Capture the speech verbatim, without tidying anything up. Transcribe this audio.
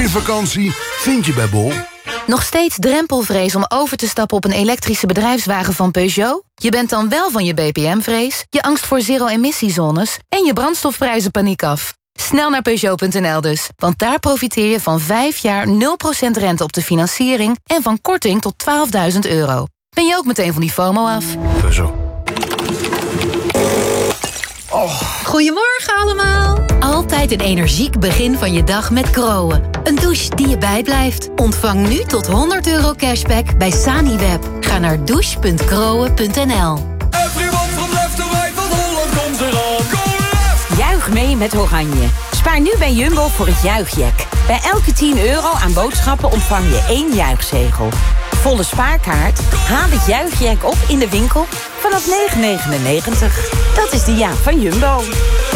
je vakantie vind je bij Bol. Nog steeds drempelvrees om over te stappen op een elektrische bedrijfswagen van Peugeot? Je bent dan wel van je B P M-vrees, je angst voor zero-emissiezones en je brandstofprijzenpaniek af. Snel naar Peugeot punt n l dus, want daar profiteer je van vijf jaar nul procent rente op de financiering en van korting tot twaalfduizend euro. Ben je ook meteen van die FOMO af? Peugeot. Oh. Goedemorgen allemaal. Altijd een energiek begin van je dag met Groen. Een douche die je bijblijft. Ontvang nu tot honderd euro cashback bij Saniweb. Ga naar douche punt groen punt n l. Everyone from left to right, van Holland komt eraan. Go left! Juich mee met Oranje. Spaar nu bij Jumbo voor het juichjack. Bij elke tien euro aan boodschappen ontvang je één juichzegel. Volle spaarkaart? Haal het juichjack op in de winkel vanaf negen negenennegentig. Dat is de jaap van Jumbo.